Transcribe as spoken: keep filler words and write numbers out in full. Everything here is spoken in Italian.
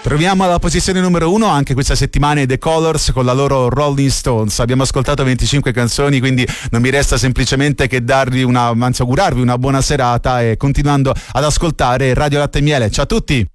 Troviamo alla posizione numero uno anche questa settimana i The Colors con la loro Rolling Stones. Abbiamo ascoltato venticinque canzoni, quindi non mi resta semplicemente che darvi una, anzi augurarvi una buona serata e continuando ad ascoltare Radio Latte e Miele. Ciao a tutti!